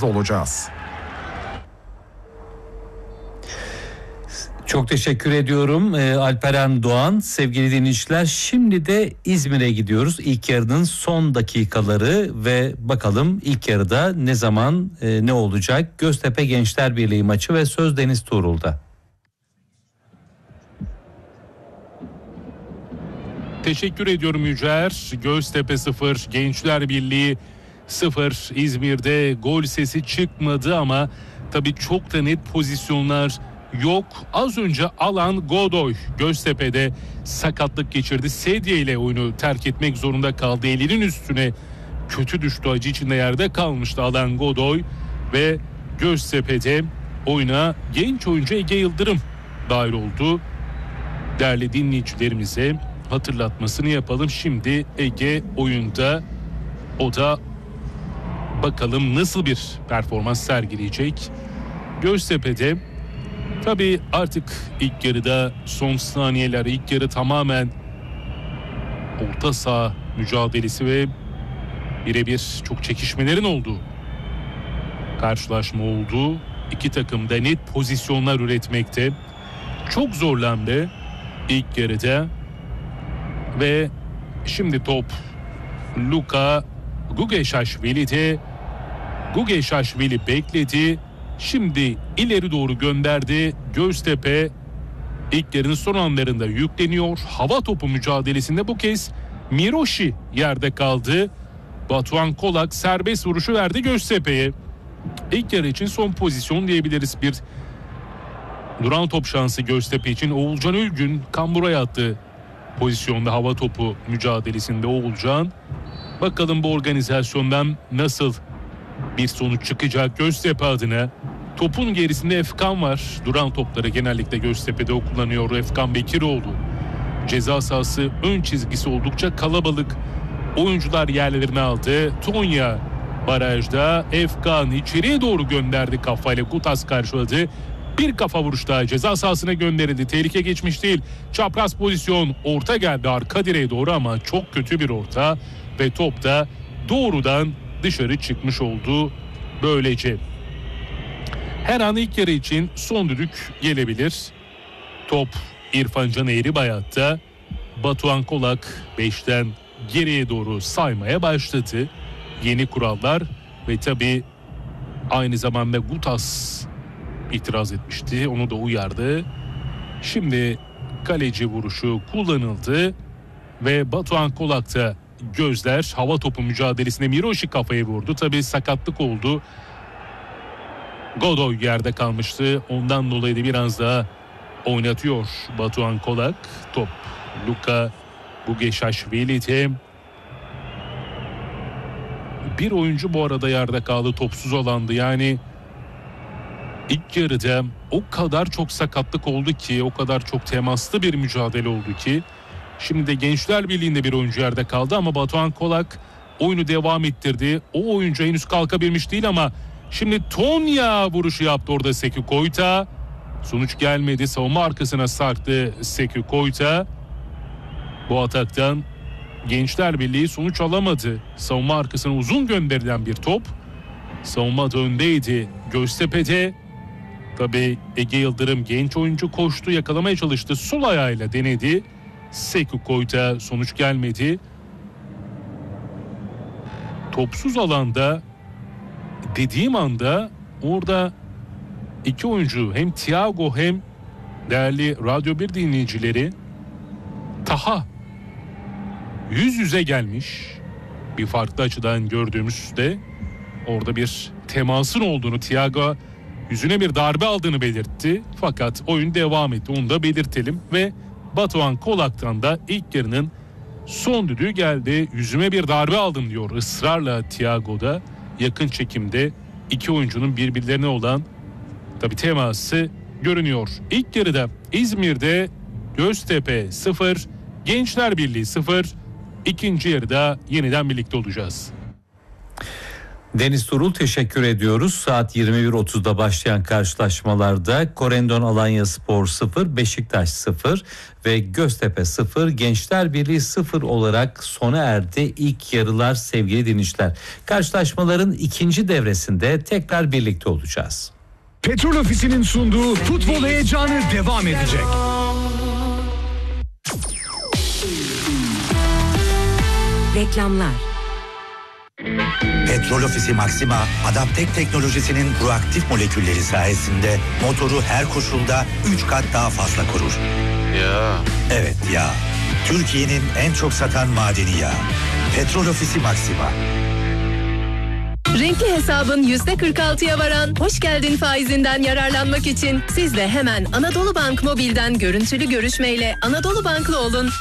yanınızda olacağız. Çok teşekkür ediyorum Alperen Doğan. Sevgili dinleyiciler, şimdi de İzmir'e gidiyoruz. İlk yarının son dakikaları ve bakalım ilk yarıda ne zaman ne olacak? Göztepe Gençler Birliği maçı ve söz Deniz Tuğrul'da. Teşekkür ediyorum Yücer. Göztepe 0, Gençler Birliği 0. İzmir'de gol sesi çıkmadı ama tabii çok da net pozisyonlar yok. Az önce Alan Godoy Göztepe'de sakatlık geçirdi. Sedye ile oyunu terk etmek zorunda kaldı. Elinin üstüne kötü düştü. Acı içinde yerde kalmıştı Alan Godoy ve Göztepe'de oyuna genç oyuncu Ege Yıldırım dahil oldu. Değerli dinleyicilerimize hatırlatmasını yapalım. Şimdi Ege oyunda, o da bakalım nasıl bir performans sergileyecek. Göztepe'de tabii artık ilk yarıda son saniyeler, ilk yarı tamamen orta saha mücadelesi ve birebir çok çekişmelerin olduğu karşılaşma oldu. İki takım da net pozisyonlar üretmekte çok zorlandı ilk yarıda ve şimdi top Luka Gugeşaşvili'de. Gugeşaşvili bekledi. Şimdi ileri doğru gönderdi. Göztepe ilk yarının son anlarında yükleniyor. Hava topu mücadelesinde bu kez Miroşi yerde kaldı. Batuhan Kolak serbest vuruşu verdi Göztepe'ye. İlk yarı için son pozisyon diyebiliriz. Bir duran top şansı Göztepe için. Oğulcan Ülgün kamburaya attı pozisyonda hava topu mücadelesinde Oğulcan. Bakalım bu organizasyondan nasıl bir sonuç çıkacak Göztepe adına. Topun gerisinde Efkan var. Duran topları genellikle Göztepe'de kullanıyor Efkan Bekiroğlu. Ceza sahası ön çizgisi oldukça kalabalık. Oyuncular yerlerini aldı. Tonya barajda, Efkan içeriye doğru gönderdi kafayla. Gutas karşıladı. Bir kafa vuruş daha ceza sahasına gönderildi. Tehlike geçmiş değil. Çapraz pozisyon, orta geldi arka direğe doğru ama çok kötü bir orta ve top da doğrudan dışarı çıkmış oldu böylece. Her an ilk yarı için son düdük gelebilir. Top İrfan Can Eğribayat'ta. Batuhan Kolak 5'ten geriye doğru saymaya başladı. Yeni kurallar ve tabii aynı zamanda Gutas itiraz etmişti. Onu da uyardı. Şimdi kaleci vuruşu kullanıldı ve Batuhan Kolak'ta gözler hava topu mücadelesinde Miroşi kafayı vurdu. Tabii sakatlık oldu. Godoy yerde kalmıştı. Ondan dolayı da biraz daha oynatıyor Batuhan Kolak. Top Luka Gugeşaşvili'de. Bir oyuncu bu arada yerde kaldı. Topsuz alandı. Yani ilk yarıda o kadar çok sakatlık oldu ki, o kadar çok temaslı bir mücadele oldu ki. Şimdi de Gençler Birliği'nde bir oyuncu yerde kaldı ama Batuhan Kolak oyunu devam ettirdi. O oyuncu henüz kalkabilmiş değil ama şimdi Tonya vuruşu yaptı orada Sekü Koyta. Sonuç gelmedi. Savunma arkasına sarktı Sekü Koyta. Bu ataktan Gençler Birliği sonuç alamadı. Savunma arkasına uzun gönderilen bir top. Savunma da öndeydi Göztepe'de. Tabii Ege Yıldırım genç oyuncu koştu, yakalamaya çalıştı. Sol ayağıyla denedi. Sekü Koyta sonuç gelmedi. Topsuz alanda dediğim anda orada iki oyuncu, hem Thiago hem değerli Radyo 1 dinleyicileri, Taha yüz yüze gelmiş. Bir farklı açıdan gördüğümüzde orada bir temasın olduğunu, Thiago yüzüne bir darbe aldığını belirtti. Fakat oyun devam etti, onu da belirtelim ve Batuhan Kolak'tan da ilk yarının son düdüğü geldi. Yüzüme bir darbe aldım diyor ısrarla Thiago'da. Yakın çekimde iki oyuncunun birbirlerine olan tabii teması görünüyor. İlk yarıda İzmir'de Göztepe 0, Gençler Birliği 0. İkinci yarıda yeniden birlikte olacağız. Deniz Turul teşekkür ediyoruz. Saat 21.30'da başlayan karşılaşmalarda Korendon Alanya Spor 0, Beşiktaş 0 ve Göztepe 0, Gençler Birliği 0 olarak sona erdi ilk yarılar sevgili dinleyiciler. Karşılaşmaların ikinci devresinde tekrar birlikte olacağız. Petrol Ofisi'nin sunduğu futbol heyecanı devam edecek. Reklamlar. Petrol Ofisi Maxima, Adaptek teknolojisinin proaktif molekülleri sayesinde motoru her koşulda 3 kat daha fazla korur. Ya. Evet ya. Türkiye'nin en çok satan madeni yağı. Petrol Ofisi Maxima. Renkli hesabın %46'ya varan hoş geldin faizinden yararlanmak için siz de hemen Anadolu Bank Mobil'den görüntülü görüşmeyle Anadolu Banklı olun.